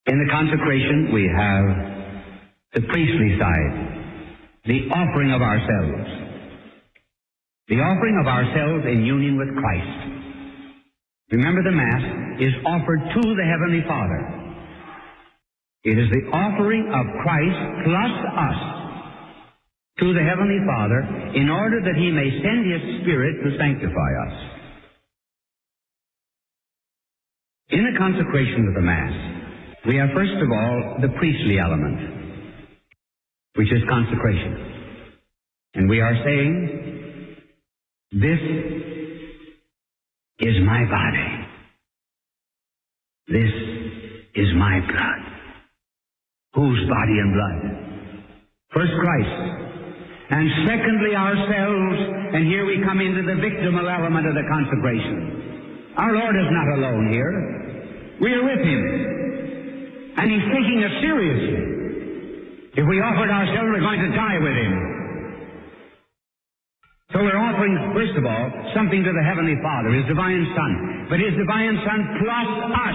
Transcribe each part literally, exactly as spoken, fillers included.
In the consecration, we have the priestly side, the offering of ourselves. The offering of ourselves in union with Christ. Remember, the Mass is offered to the Heavenly Father. It is the offering of Christ plus us to the Heavenly Father in order that He may send His Spirit to sanctify us. In the consecration of the Mass, we have first of all the priestly element, which is consecration. And we are saying, this is my body. This is my blood. Whose body and blood? First, Christ. And secondly, ourselves. And here we come into the victimal element of the consecration. Our Lord is not alone here. We are with Him. And He's taking us seriously. If we offered ourselves, we're going to die with Him. So we're offering, first of all, something to the Heavenly Father, His Divine Son. But His Divine Son plus us.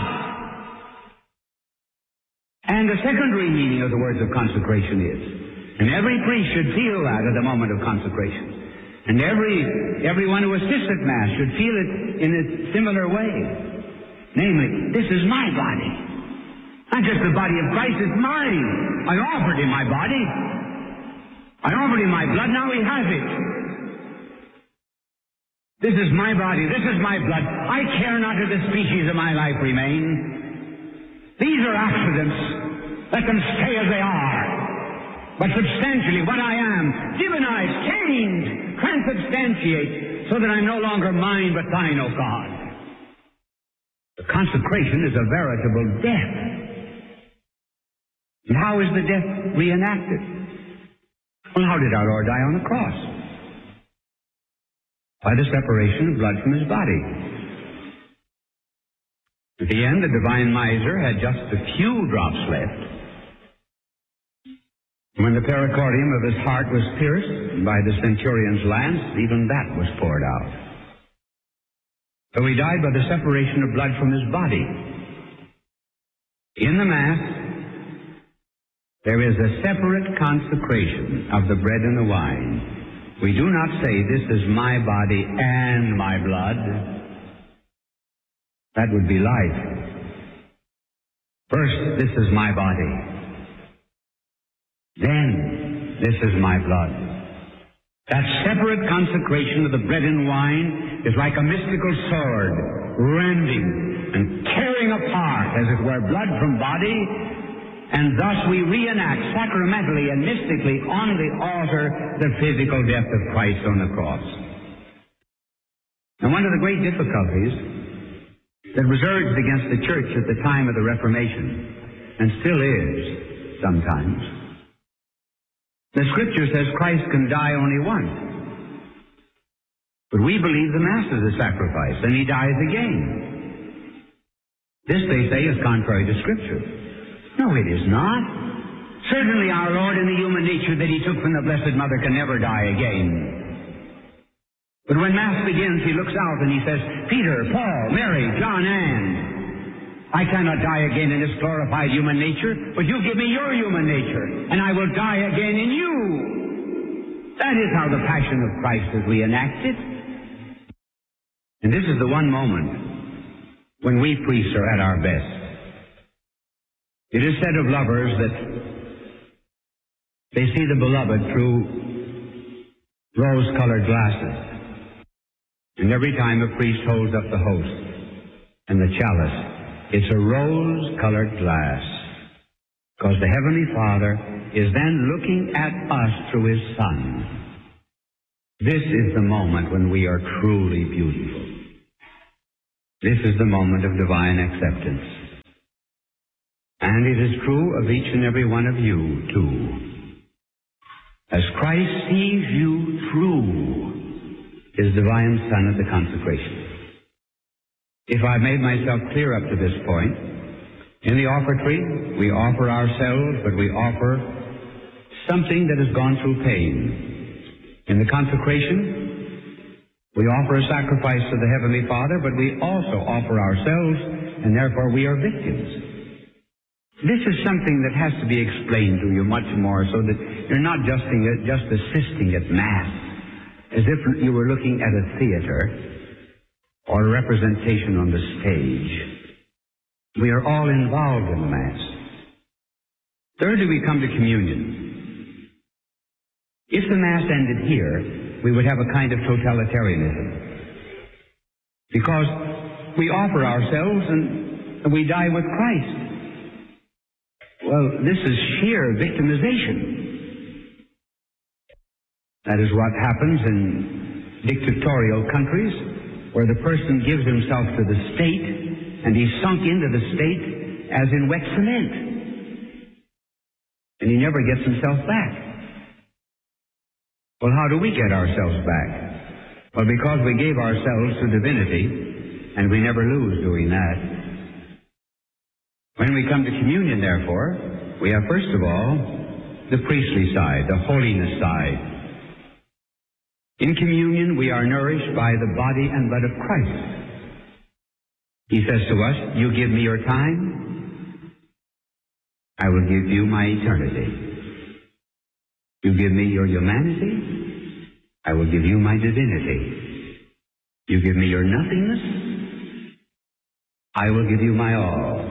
And the secondary meaning of the words of consecration is, and every priest should feel that at the moment of consecration. And every everyone who assists at Mass should feel it in a similar way. Namely, this is my body. Not just the body of Christ, it's mine. I offered Him my body. I offered Him my blood, now He has it. This is my body, this is my blood. I care not if the species of my life remain. These are accidents. Let them stay as they are. But substantially, what I am, divinized, changed, transubstantiate, so that I'm no longer mine, but Thine, O God. The consecration is a veritable death. And how is the death reenacted? Well, how did our Lord die on the cross? By the separation of blood from His body. At the end, the divine miser had just a few drops left. When the pericardium of His heart was pierced by the centurion's lance, even that was poured out. So He died by the separation of blood from His body. In the Mass, there is a separate consecration of the bread and the wine. We do not say, this is my body and my blood. That would be life. First, this is my body. Then, this is my blood. That separate consecration of the bread and wine is like a mystical sword, rending and tearing apart, as it were, blood from body, and thus we reenact sacramentally and mystically on the altar the physical death of Christ on the cross. And one of the great difficulties that was urged against the Church at the time of the Reformation, and still is sometimes, the Scripture says Christ can die only once. But we believe the Mass is a sacrifice, and He dies again. This, they say, is contrary to Scripture. No, it is not. Certainly our Lord in the human nature that He took from the Blessed Mother can never die again. But when Mass begins, He looks out and He says, Peter, Paul, Mary, John, Anne, I cannot die again in this glorified human nature, but you give me your human nature, and I will die again in you. That is how the Passion of Christ is reenacted. And this is the one moment when we priests are at our best. It is said of lovers that they see the beloved through rose-colored glasses. And every time a priest holds up the host and the chalice, it's a rose-colored glass, because the Heavenly Father is then looking at us through His Son. This is the moment when we are truly beautiful. This is the moment of divine acceptance. And it is true of each and every one of you, too. As Christ sees you through His Divine Son at the consecration. If I've made myself clear up to this point, in the offertory, we offer ourselves, but we offer something that has gone through pain. In the consecration, we offer a sacrifice to the Heavenly Father, but we also offer ourselves, and therefore we are victims. This is something that has to be explained to you much more so that you're not just, just assisting at Mass as if you were looking at a theater or a representation on the stage. We are all involved in the Mass. Thirdly, we come to communion. If the Mass ended here, we would have a kind of totalitarianism. Because we offer ourselves and we die with Christ. Well, this is sheer victimization. That is what happens in dictatorial countries where the person gives himself to the state and he's sunk into the state as in wet cement. And he never gets himself back. Well, how do we get ourselves back? Well, because we gave ourselves to divinity, and we never lose doing that. When we come to communion, therefore, we have, first of all, the priestly side, the holiness side. In communion, we are nourished by the body and blood of Christ. He says to us, you give me your time, I will give you my eternity. You give me your humanity, I will give you my divinity. You give me your nothingness, I will give you my all.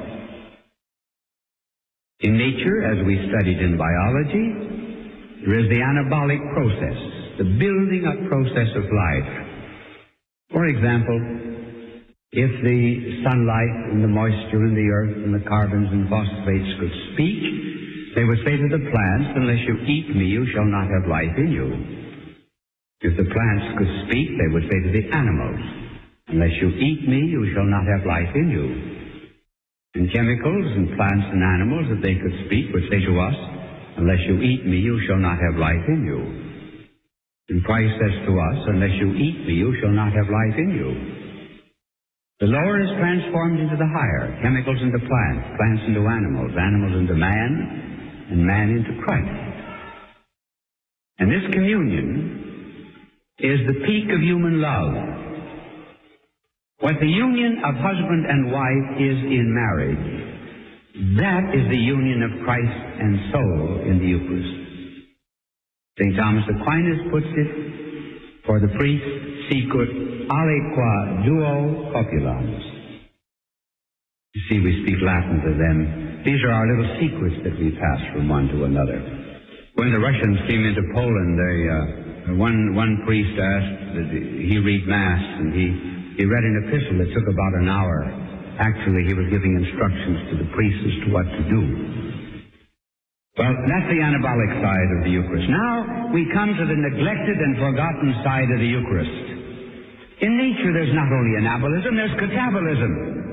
In nature, as we studied in biology, there is the anabolic process, the building up process of life. For example, if the sunlight and the moisture and the earth and the carbons and phosphates could speak, they would say to the plants, unless you eat me, you shall not have life in you. If the plants could speak, they would say to the animals, unless you eat me, you shall not have life in you. And chemicals and plants and animals, if they could speak, would say to us, unless you eat me, you shall not have life in you. And Christ says to us, unless you eat me, you shall not have life in you. The lower is transformed into the higher, chemicals into plants, plants into animals, animals into man, and man into Christ. And this communion is the peak of human love. What the union of husband and wife is in marriage, that is the union of Christ and soul in the Eucharist. Saint Thomas Aquinas puts it, for the priest, sicut aliqua duo copulans. You see, we speak Latin to them. These are our little secrets that we pass from one to another. When the Russians came into Poland, they, uh, one, one priest asked that he read Mass, and he He read an epistle that took about an hour. Actually, he was giving instructions to the priests as to what to do. Well, that's the anabolic side of the Eucharist. Now we come to the neglected and forgotten side of the Eucharist. In nature, there's not only anabolism, there's catabolism.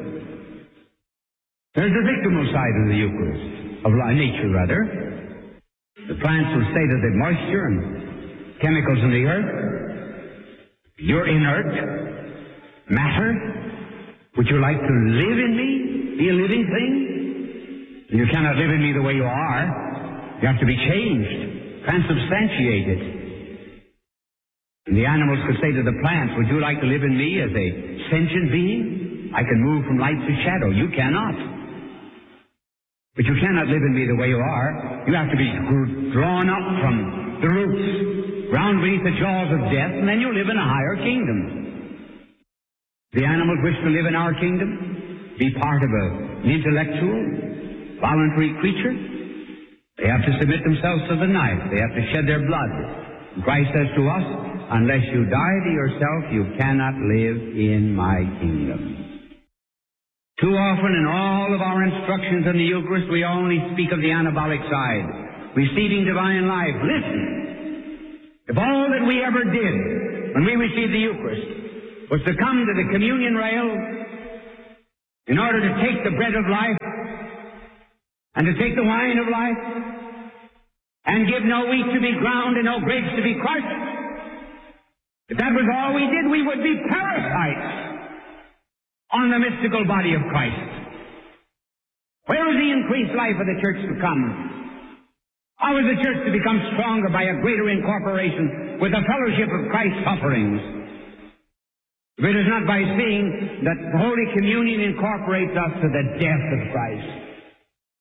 There's the victimal side of the Eucharist, of nature, rather. The plants will say to the moisture and chemicals in the earth, you're inert. Matter, would you like to live in me, be a living thing? You cannot live in me the way you are. You have to be changed, transubstantiated. And the animals could say to the plants, would you like to live in me as a sentient being? I can move from light to shadow. You cannot. But you cannot live in me the way you are. You have to be drawn up from the roots, round beneath the jaws of death, and then you live in a higher kingdom. The animals wish to live in our kingdom, be part of a, an intellectual, voluntary creature. They have to submit themselves to the knife. They have to shed their blood. And Christ says to us, unless you die to yourself, you cannot live in my kingdom. Too often in all of our instructions in the Eucharist, we only speak of the anabolic side, receiving divine life. Listen, if all that we ever did when we received the Eucharist was to come to the communion rail in order to take the bread of life and to take the wine of life and give no wheat to be ground and no grapes to be crushed, if that was all we did, we would be parasites on the mystical body of Christ. Where is the increased life of the church to come? How is the church to become stronger by a greater incorporation with the fellowship of Christ's sufferings? If it is not by seeing that Holy Communion incorporates us to the death of Christ.